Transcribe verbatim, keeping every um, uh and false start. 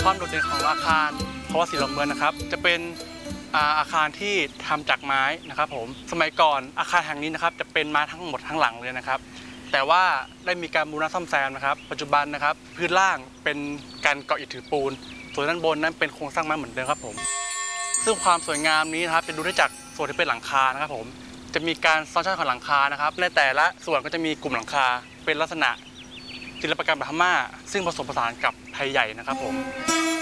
ความโดดเด่นของอาคารภาวะสีหลวงเมืองนะครับจะเป็นอาคารที่ทำจากไม้นะครับผมสมัยก่อนอาคารแห่งนี้นะครับจะเป็นไม้ทั้งหมดทั้งหลังเลยนะครับแต่ว่าได้มีการบูรณะซ่อมแซมนะครับปัจจุบันนะครับพื้นล่างเป็นการเกาะอิฐถือปูนส่วนด้านบนนั้นเป็นโครงสร้างไม้เหมือนเดิมครับผมซึ่งความสวยงามนี้นะครับจะดูได้จากส่วนที่เป็นหลังคานะครับผมจะมีการซ้อนชั้นของหลังคานะครับในแต่ละส่วนก็จะมีกลุ่มหลังคาเป็นลักษณะศิลปกรรมแบบพม่าซึ่งผสมผสานกับไทยใหญ่นะครับผม